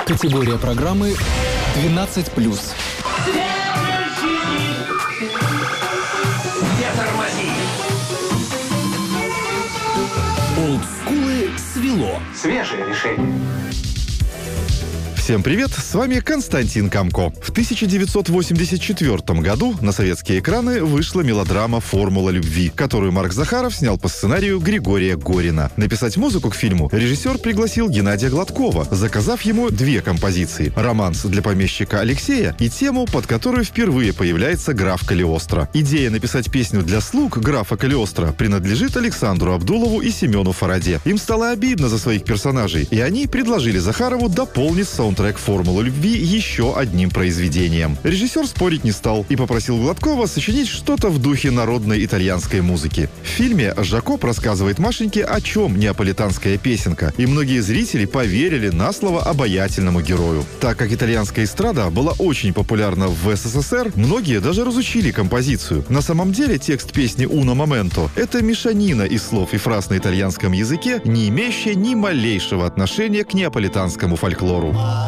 Категория программы 12+. Олдскулы свело. Свежее решение. Всем привет, с вами Константин Камко. В 1984 году на советские экраны вышла мелодрама «Формула любви», которую Марк Захаров снял по сценарию Григория Горина. Написать музыку к фильму режиссер пригласил Геннадия Гладкова, заказав ему две композиции: романс для помещика Алексея и тему, под которую впервые появляется граф Калиостро. Идея написать песню для слуг графа Калиостро принадлежит Александру Абдулову и Семену Фараде. Им стало обидно за своих персонажей, и они предложили Захарову дополнить саундтрек «Формулу любви» еще одним произведением. Режиссер спорить не стал и попросил Гладкова сочинить что-то в духе народной итальянской музыки. В фильме Жакоб рассказывает Машеньке, о чем неаполитанская песенка, и многие зрители поверили на слово обаятельному герою. Так как итальянская эстрада была очень популярна в СССР, многие даже разучили композицию. На самом деле текст песни «Uno Momento» — это мешанина из слов и фраз на итальянском языке, не имеющая ни малейшего отношения к неаполитанскому фольклору.